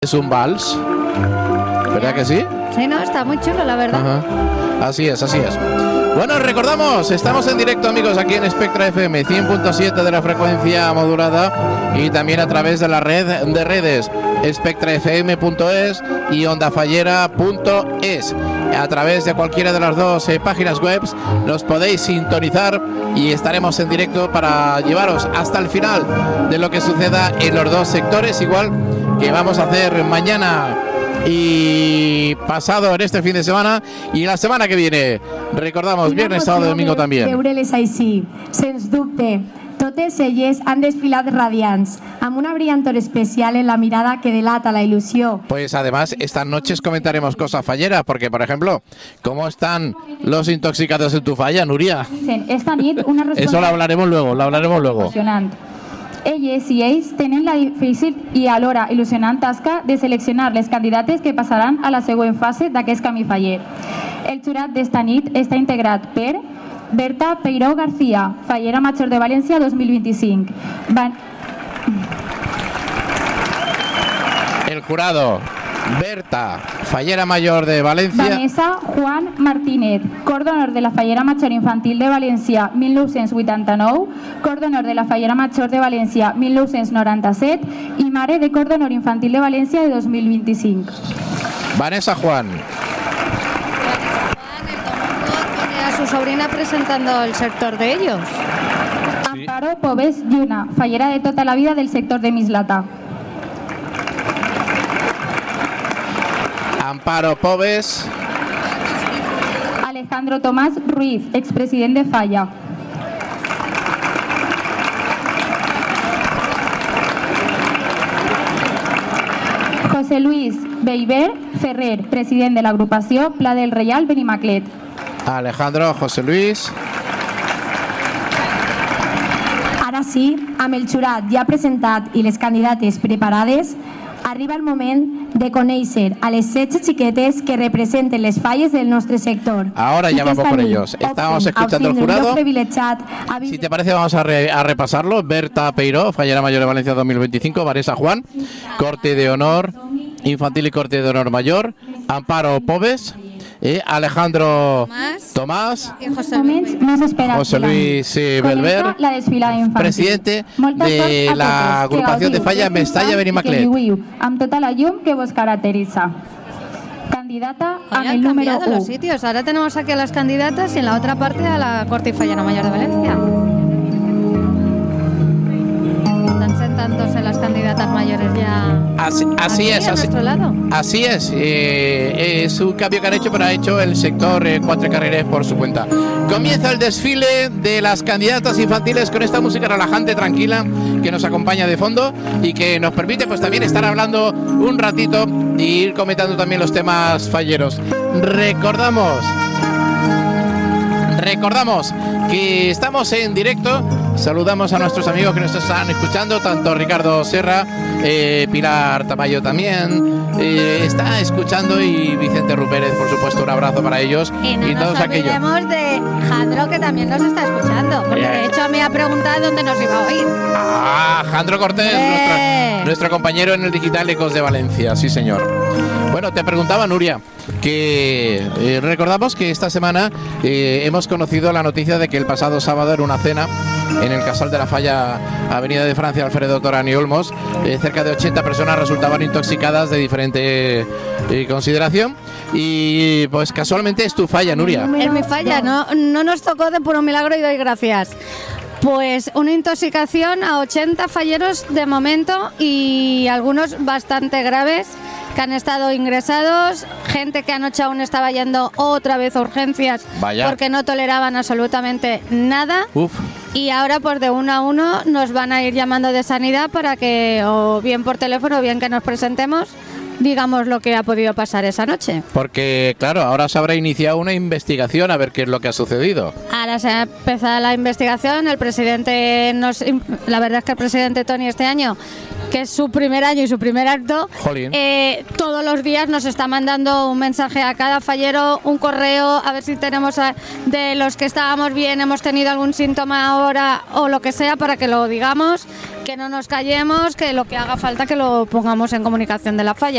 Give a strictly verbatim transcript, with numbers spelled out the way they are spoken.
Es un vals, ¿verdad que sí? Sí, no, está muy chulo, la verdad. Ajá. Así es, así es. Bueno, recordamos, estamos en directo, amigos, aquí en Spectra F M, cien punto siete de la frecuencia modulada y también a través de la red de redes spectra f m punto es y ondafallera punto es. A través de cualquiera de las dos eh, páginas web nos podéis sintonizar y estaremos en directo para llevaros hasta el final de lo que suceda en los dos sectores, igual que vamos a hacer mañana y pasado en este fin de semana y la semana que viene. Recordamos, viernes, sábado y domingo també. Veure-les així, sens dubte, totes elles han desfilat radiants, amb una brillantor especial en la mirada que delata la ilusión. Pues además, estas noches comentaremos cosas falleras, porque, por ejemplo, ¿cómo están los intoxicados en tu falla, Núria? Esta nit una resposta... Eso lo hablaremos luego, lo hablaremos luego. Emocionant. Elles i ells tenen la difícil i alhora il·lusionant tasca de seleccionar les candidates que passaran a la següent fase d'aquest camí faller. El jurat d'esta nit està integrat per Berta Peiró García, fallera major de València dos mil vint-i-cinc. Van... El jurado, Berta, fallera mayor de Valencia. Vanessa Juan Martínez, cor d'honor de la fallera major infantil de València mil nou-cents vuitanta-nou, cor d'honor de la fallera major de València mil nou-cents noranta-set i mare de cor d'honor infantil de València de dos mil vint-i-cinc. Vanessa Juan. A su sobrina presentando el sector de ellos. Sí. Amparo Pobes Lluna, fallera de tota la vida del sector de Mislata. Amparo Pobes. Alejandro Tomás Ruiz, expresidente de Falla. José Luis Beiber Ferrer, president de l'agrupació Pla del Reial Benimaclet. Alejandro José Luis. Ara sí, amb el jurat ja presentat i les candidates preparades, arriba el moment de conèixer a les setze xiquetes que representen les falles del nostre sector. Ahora ya vamos con ellos. Estábamos escuchando el jurado. Si te parece, vamos a, re, a repasarlo. Berta Peiró, fallera mayor de Valencia dos mil veinticinco. Vanessa Juan, corte de honor infantil y corte de honor mayor. Amparo Pobes. Eh, Alejandro Tomás, Tomás y José Luis, José Luis eh, Belver, presidente de la agrupación de Falla Mestalla Benimaclet. Amb tota la llum que vos caracteriza. Candidata a el número uno. Los sitios. Ahora tenemos aquí a las candidatas y en la otra parte a la Corte y Fallera Mayor de Valencia. Están sentándose las candidatas mayores ya. Así, así es, así, así es. Eh, es un cambio que han hecho, pero ha hecho el sector eh, Quatre Carreres por su cuenta. Comienza el desfile de las candidatas infantiles con esta música relajante, tranquila, que nos acompaña de fondo y que nos permite pues también estar hablando un ratito y ir comentando también los temas falleros. Recordamos, recordamos que estamos en directo. Saludamos a nuestros amigos que nos están escuchando, tanto Ricardo Serra, eh, Pilar Tamayo también eh, está escuchando y Vicente Rupérez, por supuesto, un abrazo para ellos y, no y todos aquellos. Y no nos olvidemos de Jandro, que también nos está escuchando, porque Bien. De hecho me ha preguntado dónde nos iba a oír. Ah, Jandro Cortés, nuestro, nuestro compañero en el Digital Ecos de Valencia, sí señor. Bueno, te preguntaba, Núria, que eh, recordamos que esta semana eh, hemos conocido la noticia de que el pasado sábado en una cena en el Casal de la Falla, Avenida de Francia, Alfredo Torán y Olmos, eh, cerca de ochenta personas resultaban intoxicadas de diferente eh, consideración y pues casualmente es tu falla, Núria. Es mi falla, no, no nos tocó de puro milagro y doy gracias. Pues una intoxicación a ochenta falleros de momento y algunos bastante graves que han estado ingresados, gente que anoche aún estaba yendo otra vez a urgencias. Vaya. Porque no toleraban absolutamente nada. Uf. Y ahora pues de uno a uno nos van a ir llamando de sanidad para que o bien por teléfono o bien que nos presentemos digamos lo que ha podido pasar esa noche. Porque claro, ahora se habrá iniciado una investigación a ver qué es lo que ha sucedido. Ahora se ha empezado la investigación, el presidente nos, la verdad es que el presidente Tony este año que es su primer año y su primer acto, eh, todos los días nos está mandando un mensaje a cada fallero, un correo, a ver si tenemos a, de los que estábamos bien, hemos tenido algún síntoma ahora o lo que sea, para que lo digamos, que no nos callemos, que lo que haga falta que lo pongamos en comunicación de la falla.